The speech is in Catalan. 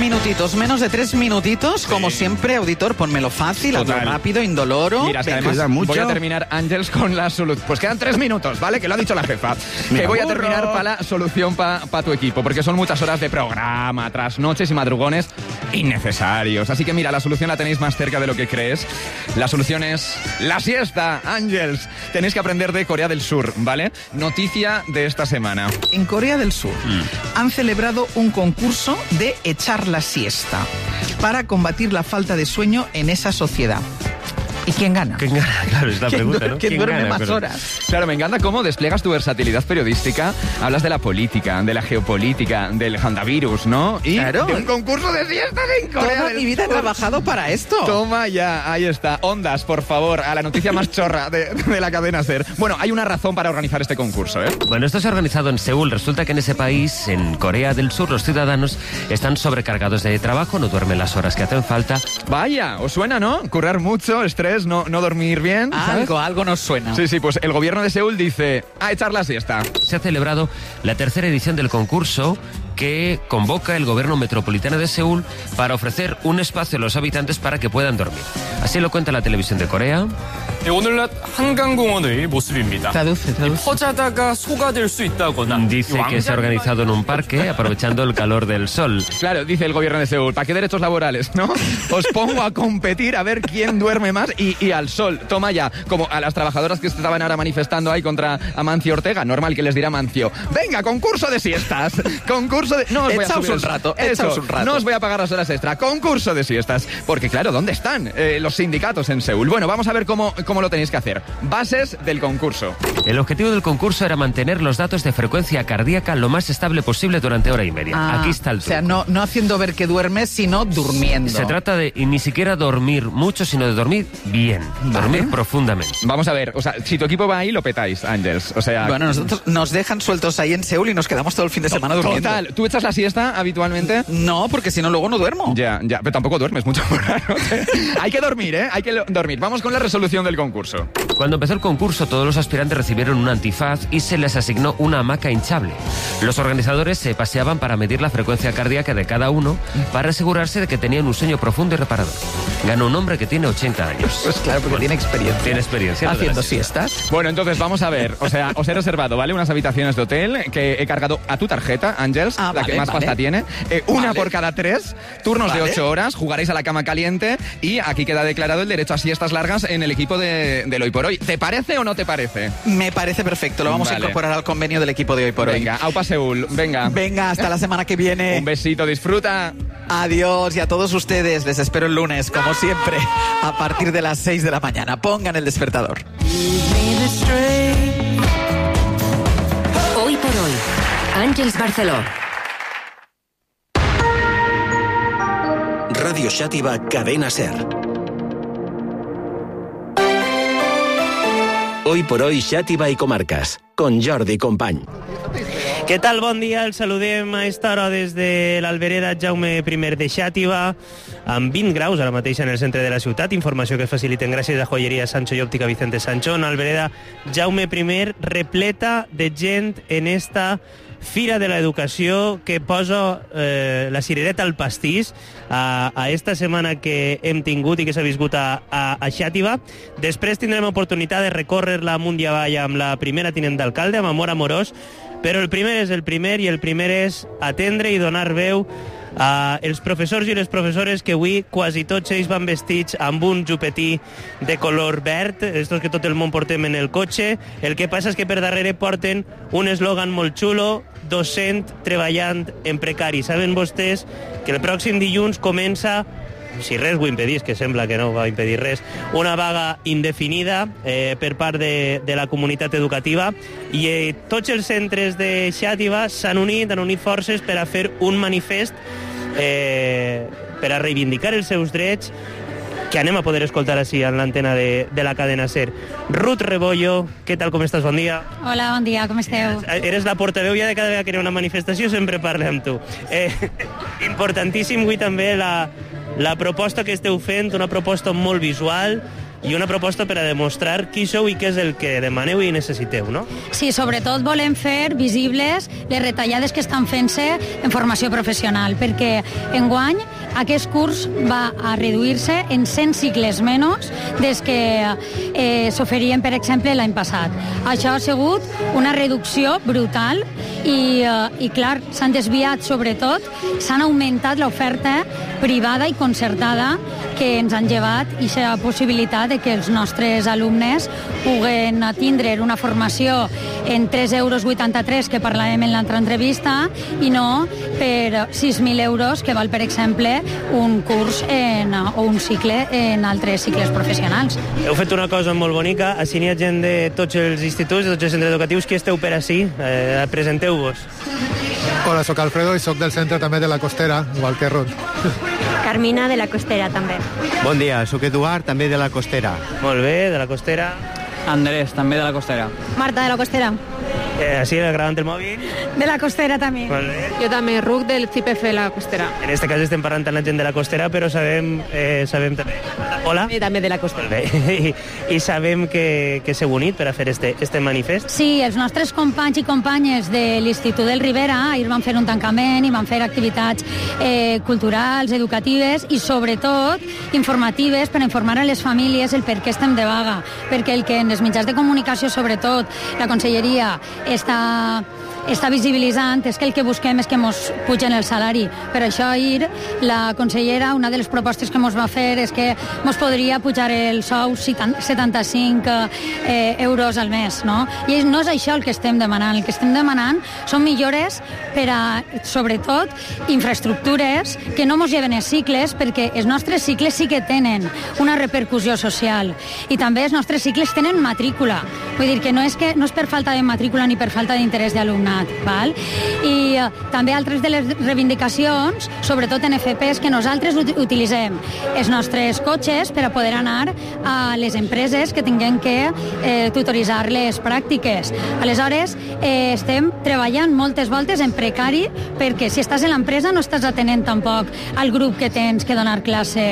minutitos, menos de 3 minutitos, como siempre, auditor, ponmelo fácil, hazlo rápido, indoloro. Mira, es que además voy a terminar, Ángels, con la solución. Pues quedan 3 minutos, ¿vale? Que lo ha dicho la jefa. Que voy a terminar para la solución para tu equipo, porque son muchas horas de programa, trasnoches y madrugones innecesarios. Así que mira, la solución la tenéis más cerca de lo que crees. La solución es la siesta, Ángels. Tenéis que aprender de Corea del Sur, ¿vale? Noticia de esta semana. En Corea del Sur han celebrado un concurso de echar la siesta para combatir la falta de sueño en esa sociedad. ¿Y quién gana? ¿Quién gana? Claro, es la pregunta, ¿no? ¿Quién duerme gana, más horas? Claro, me encanta cómo despliegas tu versatilidad periodística. Hablas de la política, de la geopolítica, del handavirus, ¿no? Y claro, de un concurso de siestas en Corea toda del mi vida Sur. he trabajado para esto. Toma ya, ahí está. Ondas, por favor, a la noticia más chorra de la cadena SER. Bueno, hay una razón para organizar este concurso, ¿eh? Bueno, esto se ha organizado en Seúl. Resulta que en ese país, en Corea del Sur, los ciudadanos están sobrecargados de trabajo, no duermen las horas que hacen falta. Vaya, ¿os suena, no? Currar mucho, estrés, no dormir bien, ¿sabes? Algo nos suena. Sí, pues el gobierno de Seúl dice a echar la siesta. Se ha celebrado la tercera edición del concurso que convoca el gobierno metropolitano de Seúl para ofrecer un espacio a los habitantes para que puedan dormir. Así lo cuenta la televisión de Corea. 오늘날 한강공원의 모습입니다. Traduce. 퍼자다가 소가 될 수 있다거나. Dice que se ha organizado en un parque aprovechando el calor del sol. Claro, dice el gobierno de Seúl, ¿para qué derechos laborales, no? Os pongo a competir a ver quién duerme más y al sol. Toma ya, como a las trabajadoras que estaban ahora manifestando ahí contra Amancio Ortega, normal que les dirá Amancio. Venga, concurso de siestas. Concurso de... No os voy a subir un rato. No os voy a pagar las horas extra. Concurso de siestas. Porque claro, ¿dónde están los sindicatos en Seúl? Bueno, vamos a ver cómo lo tenéis que hacer. Bases del concurso. El objetivo del concurso era mantener los datos de frecuencia cardíaca lo más estable posible durante hora y media. Aquí está el truco. O sea, no haciendo ver que duermes, sino durmiendo. Se trata de ni siquiera dormir mucho, sino de dormir bien. Dormir profundamente. Vamos a ver, o sea, si tu equipo va ahí, lo petáis, Ángels. O sea... Bueno, nosotros nos dejan sueltos ahí en Seúl y nos quedamos todo el fin de semana durmiendo. Total. ¿Tú echas la siesta habitualmente? No, porque si no luego no duermo. Ya, pero tampoco duermes mucho. Hay que dormir, ¿eh? Hay que dormir. Vamos con la resolución del concurso. Cuando empezó el concurso, todos los aspirantes recibieron un antifaz y se les asignó una hamaca hinchable. Los organizadores se paseaban para medir la frecuencia cardíaca de cada uno para asegurarse de que tenían un sueño profundo y reparador. Ganó un hombre que tiene 80 años. Pues claro, porque tiene experiencia. Tiene experiencia. Haciendo siestas. Bueno, entonces vamos a ver. O sea, os he reservado, ¿vale? Unas habitaciones de hotel que he cargado a tu tarjeta, Ángels, la que más pasta tiene. Una por cada 3, turnos de 8 horas, jugaréis a la cama caliente y aquí queda declarado el derecho a siestas largas en el equipo del Hoy por Hoy. ¿Te parece o no te parece? Me parece perfecto. Lo vamos a incorporar al convenio del equipo de Hoy por Hoy. Venga, aupa Seúl. Venga. Venga, hasta la semana que viene. Un besito, disfruta. Adiós, y a todos ustedes les espero el lunes, como siempre, a partir de las 6 de la mañana. Pongan el despertador. Hoy por Hoy, Àngels Barceló. Radio Xàtiva, Cadena SER. Hoy por Hoy, Xàtiva i comarques, con Jordi Company. Què tal? Bon dia, el saludem a esta hora des de l'Albereda Jaume I de Xàtiva, amb 20 graus ara mateix en el centre de la ciutat, informació que faciliten gràcies a Joyeria Sancho i Òptica Vicente Sancho. Albereda Jaume I repleta de gent en esta Fira de l'Educació que posa la cirereta al pastís a esta setmana que hem tingut i que s'ha viscut a Xàtiva. Després tindrem oportunitat de recórrer-la amunt i avall amb la primera tinent d'alcalde, amb Amor Amorós, però el primer és el primer i el primer és atendre i donar veu a els professors i les professores que avui quasi tots ells van vestits amb un jupetí de color verd, estos que tot el món portem en el cotxe. El que passa és que per darrere porten un eslògan molt xulo: docent treballant en precari. Saben vostès que el pròxim dilluns comença, si res ho impedís, que sembla que no va impedir res, una vaga indefinida per part de la comunitat educativa, i tots els centres de Xàtiva han unit forces per a fer un manifest per a reivindicar els seus drets, que anem a poder escoltar així en l'antena de la cadena SER. Ruth Rebollo, què tal, com estàs? Bon dia. Hola, bon dia, com esteu? Eres la portaveu ja de cada vegada que hi ha una manifestació, sempre parlo amb tu. Importantíssim avui també la proposta que esteu fent, una proposta molt visual, i una proposta per a demostrar qui sou i què és el que demaneu i necessiteu, no? Sí, sobretot volem fer visibles les retallades que estan fent-se en formació professional, perquè enguany aquest curs va a reduir-se en 100 cicles menys des que s'oferien, per exemple, l'any passat. Això ha sigut una reducció brutal i clar, s'han desviat sobretot, s'han augmentat l'oferta privada i concertada que ens han llevat aquesta possibilitat de que els nostres alumnes puguen tindre una formació en 3,83 € que parlàvem en l'altra entrevista i no per 6.000 euros que val, per exemple, un curs o un cicle en altres cicles professionals. Heu fet una cosa molt bonica, així n'hi ha gent de tots els instituts, de tots els centres educatius. Qui esteu per ací? Presenteu-vos. Hola, sóc Alfredo i sóc del centre també de la Costera, igual que Ruth. Carmina, de la Costera, també. Bon dia, sóc Eduard, també de la Costera. Molt bé, de la Costera. Andrés, també de la Costera. Marta, de la Costera. Així, gravant el mòbil. De la Costera, també. Molt bé. Jo també, Ruc, del CIPF de la Costera. En este cas estem parlant amb la gent de la Costera, però sabem també... Hola? També de la Costera. Molt bé. I sabem que s'heu unit per a fer este manifest. Sí, els nostres companys i companyes de l'Institut del Rivera ahir van fer un tancament i van fer activitats culturals, educatives i sobretot informatives per informar a les famílies el per què estem de vaga, perquè el que en els mitjans de comunicació, sobretot la Conselleria, està visibilitzant és que el que busquem és que ens pugen el salari. Per això ahir la consellera, una de les propostes que ens va fer és que ens podria pujar el sou 75 euros al mes, no? I no és això el que estem demanant. El que estem demanant són millores per a, sobretot, infraestructures que no ens lleven els cicles, perquè els nostres cicles sí que tenen una repercussió social. I també els nostres cicles tenen matrícula. Vull dir que no és per falta de matrícula ni per falta d'interès d'alumnat. Val? I també altres de les reivindicacions, sobretot en FPs, que nosaltres utilitzem els nostres cotxes per a poder anar a les empreses que tinguem que tutoritzar les pràctiques. Aleshores, estem treballant moltes voltes en precari perquè si estàs en l'empresa no estàs atenent tampoc al grup que tens que donar classe